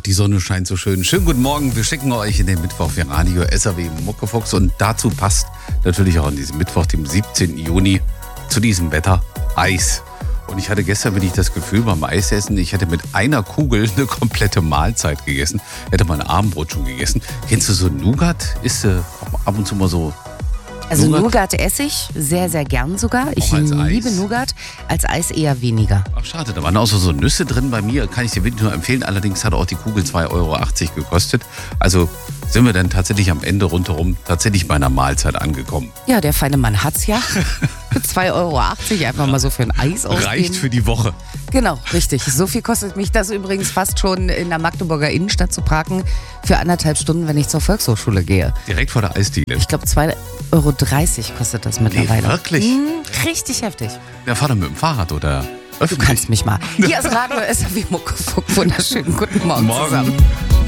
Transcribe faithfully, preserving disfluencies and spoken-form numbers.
die Sonne scheint so schön. Schönen guten Morgen, wir schicken euch in den Mittwoch für Radio S R W Muckefuchs und dazu passt natürlich auch an diesem Mittwoch, dem siebzehnten Juni, zu diesem Wetter Eis. Und ich hatte gestern wirklich das Gefühl beim Eisessen, ich hätte mit einer Kugel eine komplette Mahlzeit gegessen. Hätte mein Abendbrot schon gegessen. Kennst du so Nougat? Isst du ab und zu mal so? Also Nougat? Nougat esse ich sehr, sehr gern sogar. Ich als liebe Eis? Nougat, als Eis eher weniger. Ach schade, da waren auch so, so Nüsse drin bei mir. Kann ich dir wirklich nur empfehlen. Allerdings hat auch die Kugel zwei Euro achtzig gekostet. Also sind wir dann tatsächlich am Ende rundherum tatsächlich bei einer Mahlzeit angekommen. Ja, der feine Mann hat's ja. Für zwei Euro achtzig einfach mal so für ein Eis ausgeben. Reicht für die Woche. Genau, richtig. So viel kostet mich das übrigens fast schon in der Magdeburger Innenstadt zu parken für anderthalb Stunden, wenn ich zur Volkshochschule gehe. Direkt vor der Eisdiele. Ich glaube zwei Euro dreißig kostet das mittlerweile. Nee, wirklich? Hm, richtig heftig. Ja, fahr dann mit dem Fahrrad oder Du kannst mich mal. Hier ist Radio S R W Muckefuck. Wunderschönen guten Morgen, Morgen. zusammen.